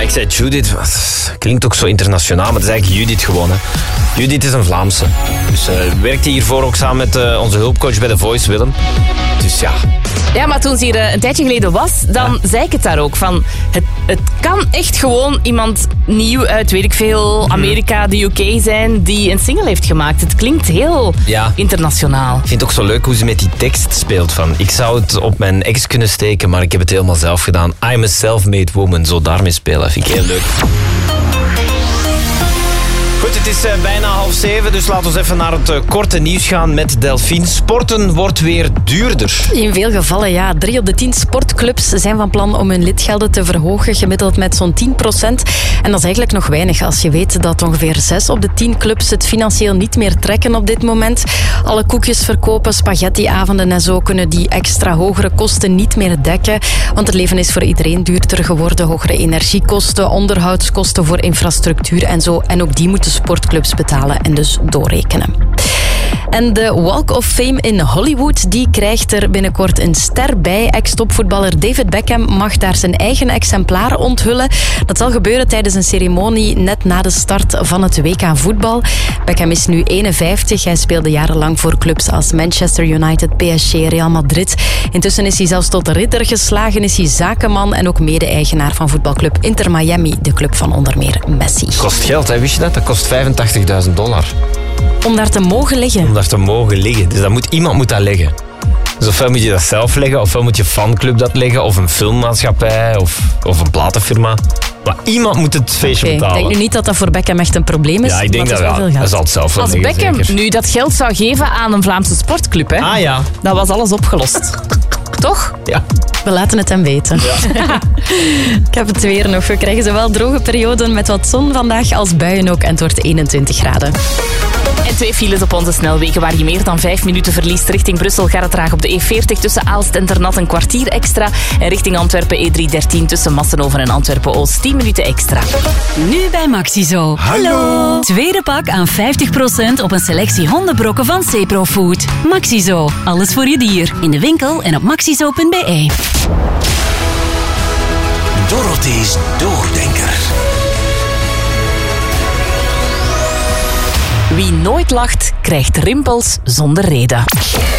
Ik zei Judith, klinkt ook zo internationaal, maar het is eigenlijk Judith gewoon. Hè. Judith is een Vlaamse. Dus werkte hiervoor ook samen met onze hulpcoach bij The Voice, Willem. Dus ja. Ja, maar toen ze hier een tijdje geleden was, dan zei ik het daar ook van. Het kan echt gewoon iemand nieuw uit, weet ik veel, Amerika, de UK zijn, die een single heeft gemaakt. Het klinkt heel internationaal. Ik vind het ook zo leuk hoe ze met die tekst speelt van. Ik zou het op mijn ex kunnen steken, maar ik heb het helemaal zelf gedaan. I'm a self-made woman. Zo daarmee spelen vind ik heel leuk. Goed, het is bijna 6:30, dus laten we even naar het korte nieuws gaan met Delphine. Sporten wordt weer duurder. In veel gevallen, ja. 3 op de 10 sportclubs zijn van plan om hun lidgelden te verhogen, gemiddeld met zo'n 10%. En dat is eigenlijk nog weinig als je weet dat ongeveer 6 op de 10 clubs het financieel niet meer trekken op dit moment. Alle koekjes verkopen, spaghettiavonden en zo kunnen die extra hogere kosten niet meer dekken. Want het leven is voor iedereen duurder geworden. Hogere energiekosten, onderhoudskosten voor infrastructuur en zo. En ook die moeten sportclubs betalen en dus doorrekenen. En de Walk of Fame in Hollywood, die krijgt er binnenkort een ster bij. Ex-topvoetballer David Beckham mag daar zijn eigen exemplaar onthullen. Dat zal gebeuren tijdens een ceremonie net na de start van het WK voetbal. Beckham is nu 51. Hij speelde jarenlang voor clubs als Manchester United, PSG, Real Madrid. Intussen is hij zelfs tot ridder geslagen, is hij zakenman en ook mede-eigenaar van voetbalclub Inter Miami, de club van onder meer Messi. Kost geld, hè? Wist je dat? Dat kost $85.000. Om daar te mogen liggen. Om daar te mogen liggen. Dus iemand moet dat leggen. Dus ofwel moet je dat zelf leggen, ofwel moet je fanclub dat leggen, of een filmmaatschappij, of een platenfirma. Maar iemand moet het feestje betalen. Ik denk nu niet dat dat voor Beckham echt een probleem is. Ja, ik denk dat wel. Hij zal het zelf wel Als leggen. Beckham zeker. nu dat geld zou geven aan een Vlaamse sportclub, hè, ja. dan was alles opgelost. Toch? Ja. We laten het hem weten. Ja. Ik heb het weer nog. We krijgen zowel droge perioden met wat zon vandaag als buien ook. En het wordt 21 graden. En 2 files op onze snelwegen waar je meer dan 5 minuten verliest. Richting Brussel gaat het traag op de E40 tussen Aalst en Ternat een kwartier extra. En richting Antwerpen E313 tussen Massenhoven en Antwerpen-Oost 10 minuten extra. Nu bij Maxizo. Hallo! Tweede pak aan 50% op een selectie hondenbrokken van Ceprofood. Maxizo. Alles voor je dier. In de winkel en op maxizo.be. Dorothy's Doordenker. Wie nooit lacht, krijgt rimpels zonder reden.